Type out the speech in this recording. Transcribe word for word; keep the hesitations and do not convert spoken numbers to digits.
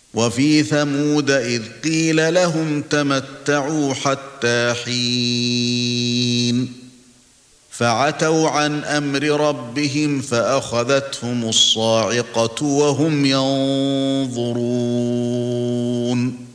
وفي ثمود إذ قيل لهم تمتعوا حتى حين فعتوا عن أمر ربهم فأخذتهم الصاعقة وهم ينظرون